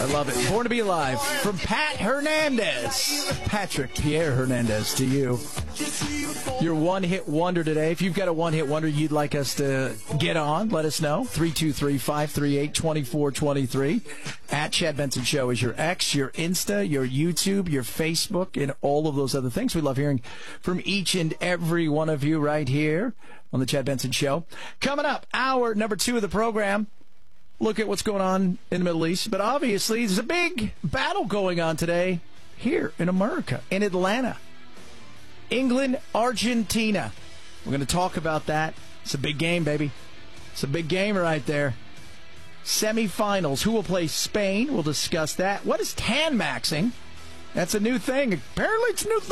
love it. Born to be Alive from Pat Hernandez. Patrick Pierre Hernandez to you. Your one-hit wonder today. If you've got a one-hit wonder you'd like us to get on, let us know. 323-538-2423. At Chad Benson Show is your X, your Insta, your YouTube, your Facebook, and all of those other things. We love hearing from each and every one of you right here on the Chad Benson Show. Coming up, hour number 2 of the program. Look at what's going on in the Middle East. But obviously, there's a big battle going on today here in America, in Atlanta. England, Argentina. We're going to talk about that. It's a big game, baby. It's a big game right there. Semifinals. Who will play Spain? We'll discuss that. What is tan maxing? That's a new thing. Apparently, it's a new thing.